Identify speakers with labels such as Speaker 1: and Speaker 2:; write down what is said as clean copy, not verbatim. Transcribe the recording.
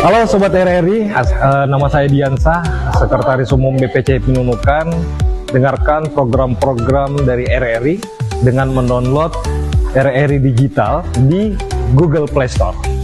Speaker 1: Halo Sobat RRI, nama saya Diansah, Sekretaris Umum BPC Nunukan. Dengarkan program-program dari RRI dengan mendownload RRI Digital di Google Play Store.